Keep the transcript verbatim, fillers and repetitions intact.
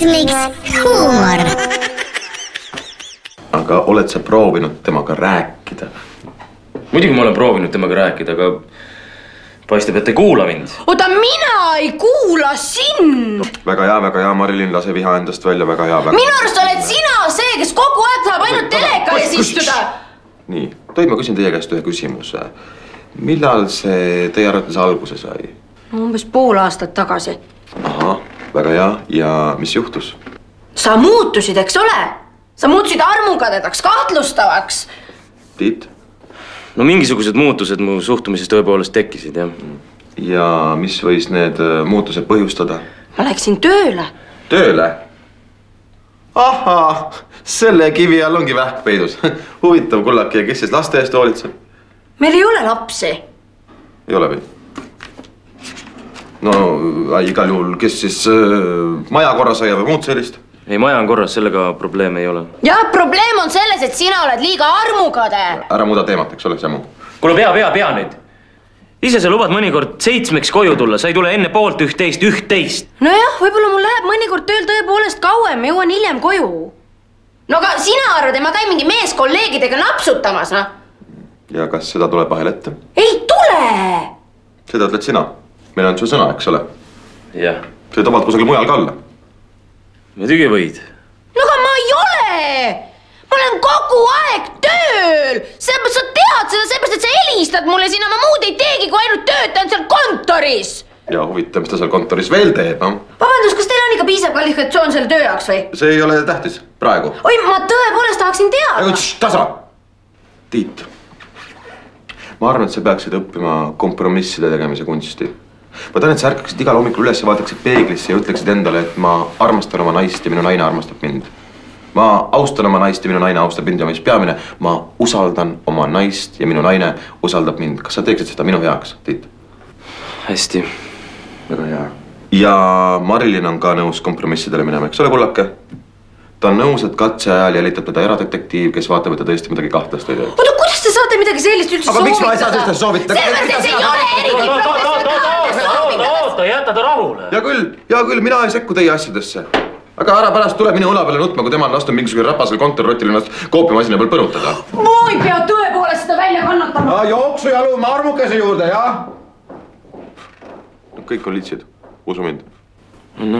ritmiks huumor. Aga oled sa proovinud temaga rääkida? Muidugi ma olen proovinud temaga rääkida, aga paistab, et ei kuula mind. Oota, mina ei kuula sind! Väga hea, väga hea, Marilyn, lase viha endast välja, väga hea väga... Minu arust oled sina see, kes kogu aeg tahab ainult teleka ees istuda! Nii, tohib ma küsin teie käest ühe küsimuse. Millal see teie arvates alguse sai? Umbes pool aastat tagasi. Aha, väga hea. Ja mis juhtus? Sa muutusid, eks ole? Sa muutusid armukadedaks, kahtlustavaks. Tiit? No mingisugused muutused mu suhtumises tõepoolest tekkisid, jah. Ja mis võis need muutused põhjustada? Ma läksin tööle. Tööle? Ahaa, selle kivi all ongi vähk peidus. Huvitav kullaki, ja kes siis laste eest hoolitseb? Meil ei ole lapsi. Ei ole või? No igal juhul, kes siis äh, maja korra sai või muud sellist? Ei, maja on korras, sellega probleeme ei ole. Jah, probleem on selles, et sina oled liiga armukade. Ära muuda teemat, eks ole, see muu. Kuule, pea, pea, pea nüüd. Ise sa lubad mõnikord seitsmeks koju tulla, sa ei tule enne poolt üht-teist, üht-teist. Nojah, võib-olla mul läheb mõnikord tööl tõepoolest kauem, jõuan hiljem koju. No aga sina arvad, et ma käin mingi mees kolleegidega napsutamas, noh? Ja kas seda tuleb vahel ette? Ei tule! Seda ütled sina. Meil on su sõna, eks ole? Jah. See tabalt kusagil mujal ka alla. Muidugi võid. No aga ma ei ole! Ma olen kogu aeg tööl! Sa tead seda, seepärast, et sa helistad mulle sinna, ma muud ei teegi, kui ainult töötan seal kontoris! Ja huvitav, mis ta seal kontoris veel teeb, no? Vabandus, kas teil on ikka piisav kvalifikatsioon selle töö jaoks või? See ei ole tähtis, praegu. Oi, ma tõepoolest tahaksin teada! Tasa! Tiit, ma arvan, et sa peaksid õppima kompromisside tegemise kunsti. Ma tahan, et sa ärkaksid igal hommikul üles ja vaataksid peeglisse ja ütleksid endale, et ma armastan oma naist ja minu naine armastab mind. Ma austan oma naist ja minu naine austab mind ja mis peamine, ma usaldan oma naist ja minu naine usaldab mind. Kas sa teeksid seda minu heaks, Tiit? Hästi. Väga hea. Ja Marilyn on ka nõus kompromissidele minema, eks ole, kullake? Ta on nõus, et katse ajal jälitab teda eradetektiiv, kes vaatab, et ta tõesti midagi kahtlast ei tee. Oota, kuidas te saate midagi sellist üldse soovitada? Aga miks ma ei saa sellist soovitada? Sellepärast, et see ei ole eriti professionaalne soovitada. Oota, jäta ta rahule. Ja küll, ja küll, mina ei sekku teie asjadesse. Aga ära pärast tule minu õla peale nutma, kui tema on lastud mingisugune rapasel kontorrotil ennast koopiamasina peal põrutada. Ma ei pea tõepoolest seda välja kannatama. Jooksu jalu, ma armukese juurde, jah? Kõik on litsid, usu mind.